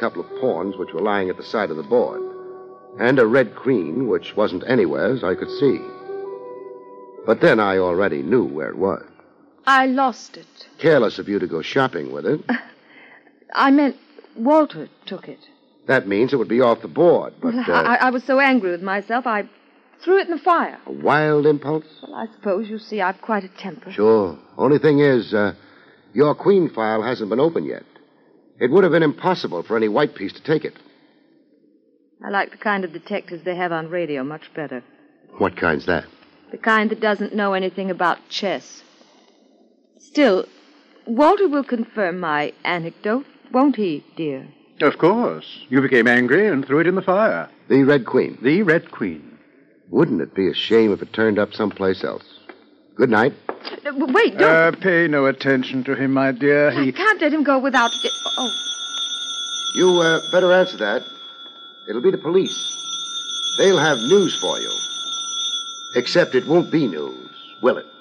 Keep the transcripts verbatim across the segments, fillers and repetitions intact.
couple of pawns which were lying at the side of the board, and a red queen which wasn't anywhere as I could see. But then I already knew where it was. I lost it. Careless of you to go shopping with it. I meant Walter took it. That means it would be off the board, but... Well, Uh, I, I was so angry with myself, I threw it in the fire. a wild impulse? Well, I suppose you see I've quite a temper. Sure. Only thing is, uh, your queen file hasn't been opened yet. It would have been impossible for any white piece to take it. I like the kind of detectives they have on radio much better. What kind's that? The kind that doesn't know anything about chess. Still, Walter will confirm my anecdote, won't he, dear? Of course. You became angry and threw it in the fire. The Red Queen. The Red Queen. Wouldn't it be a shame if it turned up someplace else? Good night. Uh, wait, don't... Uh, pay no attention to him, my dear. I He... can't let him go without... Oh, You uh, better answer that. It'll be the police. They'll have news for you. Except it won't be news, will it?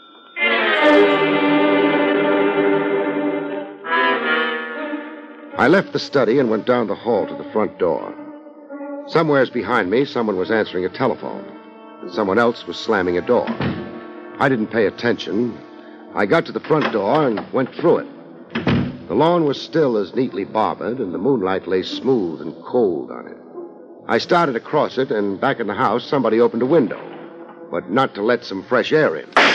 I left the study and went down the hall to the front door. Somewheres behind me, someone was answering a telephone, and someone else was slamming a door. I didn't pay attention. I got to the front door and went through it. The lawn was still as neatly barbered, and the moonlight lay smooth and cold on it. I started across it, and back in the house, somebody opened a window, but not to let some fresh air in.